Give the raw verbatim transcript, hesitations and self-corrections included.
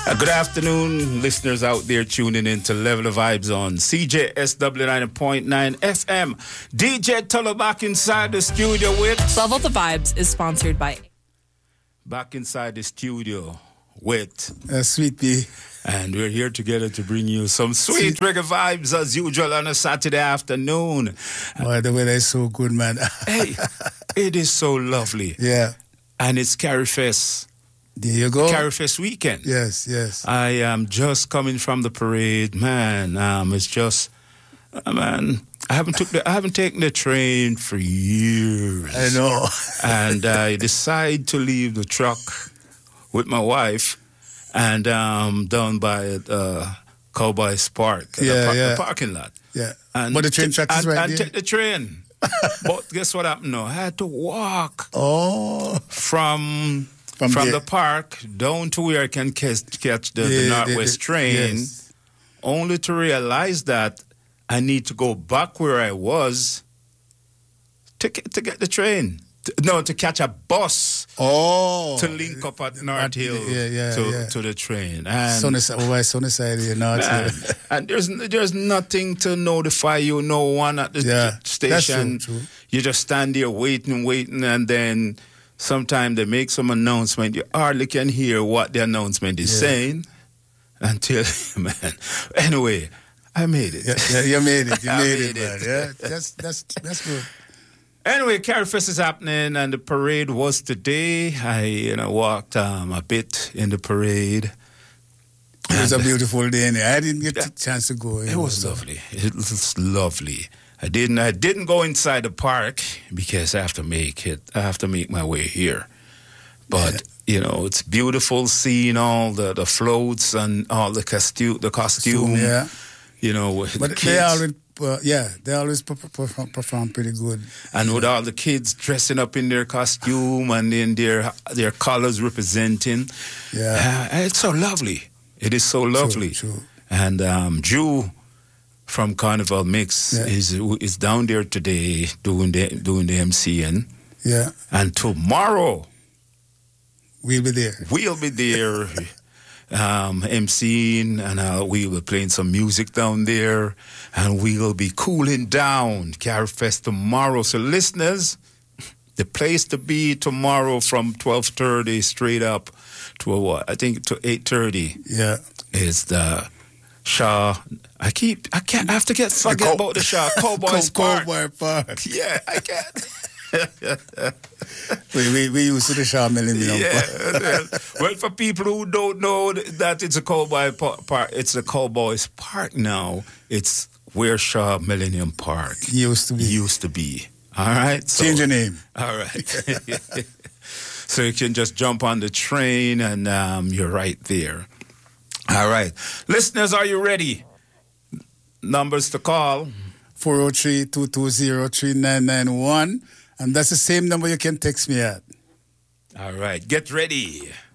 Uh, good afternoon, listeners out there tuning in to Level of Vibes on C J S W ninety point nine F M. D J Tuller back inside the studio with... Level of Vibes is sponsored by... Back inside the studio with... Uh, Sweet Pea. And we're here together to bring you some sweet reggae vibes as usual on a Saturday afternoon. Oh, the weather is so good, man. Hey, it is so lovely. Yeah. And it's Carifest. There you go. Carifest weekend. Yes, yes. I am just coming from the parade, man. Um, it's just, uh, man. I haven't took the, I haven't taken the train for years. I know. And I decide to leave the truck with my wife, and um, down by uh, Cowboys Park, yeah, the, par- yeah. the parking lot. Yeah. And but the train track is and, right and there. take the train. But guess what happened? No, I had to walk. Oh. From. From, From the, the park down to where I can catch, catch the, yeah, the Northwest the, the, train, yes. only to realize that I need to go back where I was to, to get the train. To, no, to catch a bus. Oh. To link up at North Hill yeah, yeah, to, yeah. to the train. And, Sunnyside, oh, Sunnyside, you know. man, and there's there's nothing to notify you, no one at the yeah, station. That's true, true. You just stand there waiting, waiting, and then... Sometimes they make some announcement. You hardly can hear what the announcement is yeah. saying until, man. Anyway, I made it. Yeah, yeah you made it. You made, made it, man. it. Yeah, that's, that's, that's good. Anyway, Carifest is happening, and the parade was today. I, you know, walked um, a bit in the parade. It was and a beautiful day. And I didn't get a chance to go. It, it was lovely. It was lovely. I didn't. I didn't go inside the park because I have to make it. I have to make my way here. But yeah. you know, it's beautiful seeing all the, the floats and all the costume. The costume. Yeah. You know, with but the they kids. always, uh, yeah, they always perform, perform pretty good. And yeah. with all the kids dressing up in their costume and in their their colors representing. Yeah. Uh, it's so lovely. It is so lovely. True, true. And um, Drew from Carnival Mix yeah. is is down there today doing the doing the MCing. Yeah. And tomorrow we'll be there. We'll be there um, MCing, and uh, we will be playing some music down there, and we will be cooling down Carifest tomorrow. So listeners, the place to be tomorrow from twelve thirty straight up to what? I think to eight thirty. Yeah. Is the Shaw. I keep. I can't. I have to get forget Co- about the Shaw Cowboys Park. Cowboy Park. Yeah, I can't. we, we we used to the Shaw Millennium yeah, Park. well, well, for people who don't know that it's a Cowboy Park, it's a Cowboys Park now. It's where Shaw Millennium Park used to be. Used to be. All right. So, change your name. All right. So you can just jump on the train and um, you're right there. All right. Listeners, are you ready? Numbers to call. four oh three, two two zero, three nine nine one. And that's the same number you can text me at. All right. Get ready.